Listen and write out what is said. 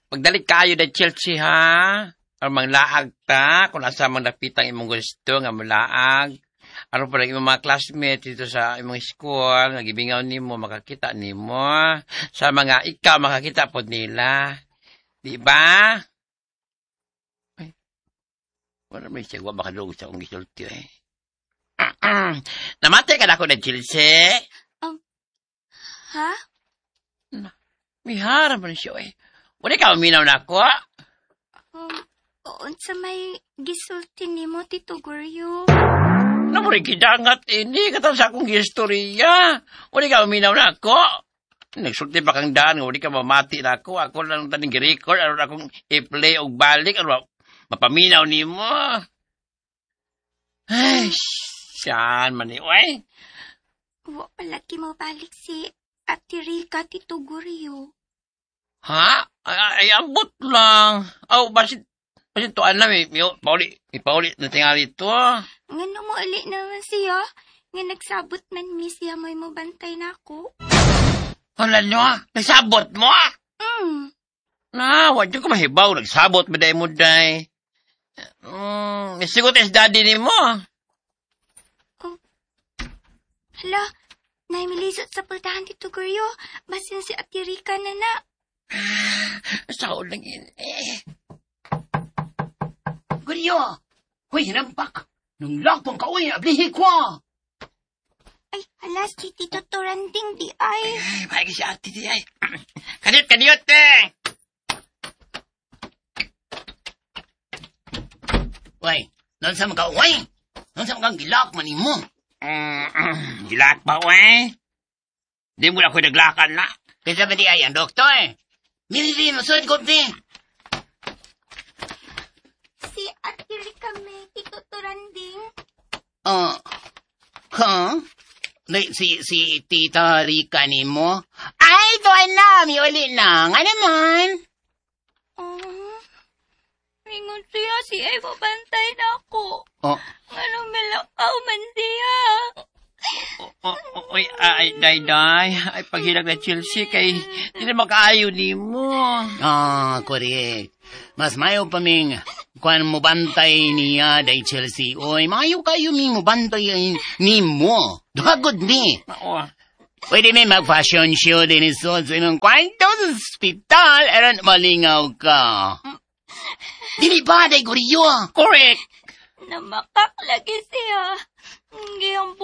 Pagdalik kayo na Chelsea, ha? Ang manglaag ta, kung asa mang napitang imong gusto, nga malaag. Ano pa rin mga classmates dito sa imong school, nagibingaw nimo, makakita nimo. Sa mga ikaw, makakita po nila. Di ba? Ay, wala may siya, wala makadulog sa akong gisulti, eh. Namatay ka na ako na Chelsea. Ha? May harap na siya, eh. Wala ka uminaw na ako, ha? Unsa may gisulti nimo, Tito Goryo? Namuri kidangat ini, katang sa akong istorya. Wala ka uminaw na ako. Nagsulti pa kang daan, wala ka mamati na ako. Ako lang taning record, ano na akong i-play o balik, ano mapaminaw ni mo. Ay, saan man eh, Wa palagi mo balik si Ate Rica, Tito Goryo. Ha? Ay, ambot lang. Oh, basit to alam eh. Ipaulit na tingali ito. Ngano mo uli naman siya? Nga nagsabot man mi siya mo'y mabantay na ako. Wala nyo, nagsabot mo? Na, wadyo ko mahibaw. Nagsabot, maday mo, day. Sigot is daddy ni mo. Hala, naimilisot sa pultahan, Tito Goryo. Basin si Ate Rica na na. Sao lang yun eh. Goryo! Hoy, hinampak! Nung lakpang kauwi, ablihi ko! Ay, hala, si Tito Toranding di ay. Ay, baigi si ate di ay. Kaniyot, eh! Hoy, nang sa mga kauwi? Nang sa mga gilak manin mo? Gilak ba, wey? Di mo na ako naglakan na. Kaya ba di ay ang doktor? Miri, masod ko, di. Si Ate Rica may Tito Toranding. Si Tita Rica ni mo? Ay, ito alam, uli na. Nga naman. Ringon siya, si Evo bantay na ako. Ano malakaw man siya. Ay, day. Ay, paghilag na Chelsea kay di na makaayo ni mo. Correct. Mas mayo pa ming kuan mo bantay niya day Chelsea. Oy, mayo kayo ming mo bantay ni mo. Dagod ni. Oo. Pwede may mag-fashion show din iso sa imong kwanto sa hospital. Aron malingaw ka. Dili ba, day Goryo? Correct. Namakak lagi siya. Ngayang